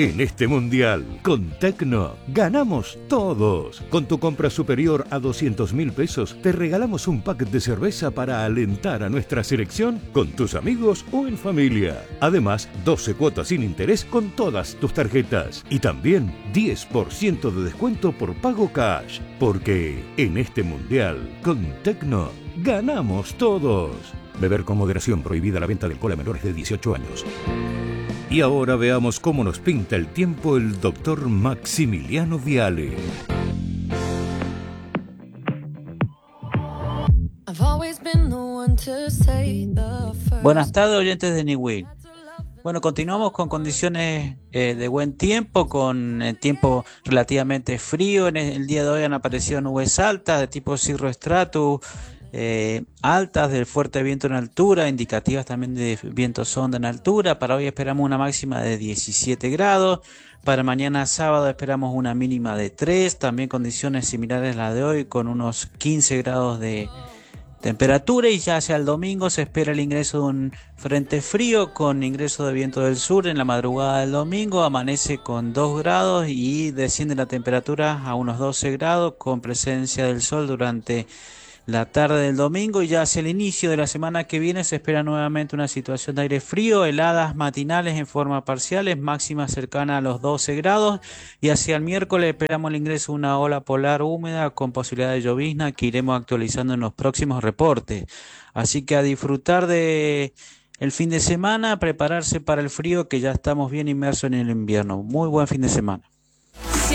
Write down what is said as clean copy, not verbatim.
En este mundial, con Tecno, ganamos todos. Con tu compra superior a 200.000 pesos, te regalamos un pack de cerveza para alentar a nuestra selección con tus amigos o en familia. Además, 12 cuotas sin interés con todas tus tarjetas. Y también 10% de descuento por pago cash. Porque en este mundial, con Tecno, ganamos todos. Beber con moderación, prohibida la venta de alcohol a menores de 18 años. Y ahora veamos cómo nos pinta el tiempo el doctor Maximiliano Viale. Buenas tardes, oyentes de Niwin. Bueno, continuamos con condiciones de buen tiempo, con tiempo relativamente frío. En el día de hoy han aparecido nubes altas de tipo cirroestratus, altas del fuerte viento en altura, indicativas también de viento sonda en altura. Para hoy esperamos una máxima de 17 grados. Para mañana sábado esperamos una mínima de 3. También condiciones similares a las de hoy, con unos 15 grados de temperatura, y ya hacia el domingo se espera el ingreso de un frente frío con ingreso de viento del sur en la madrugada del domingo. Amanece con 2 grados y desciende la temperatura a unos 12 grados con presencia del sol durante la tarde del domingo, y ya hacia el inicio de la semana que viene se espera nuevamente una situación de aire frío, heladas matinales en forma parciales, máxima cercana a los 12 grados, y hacia el miércoles esperamos el ingreso de una ola polar húmeda con posibilidad de llovizna que iremos actualizando en los próximos reportes. Así que a disfrutar de el fin de semana, prepararse para el frío, que ya estamos bien inmersos en el invierno. Muy buen fin de semana.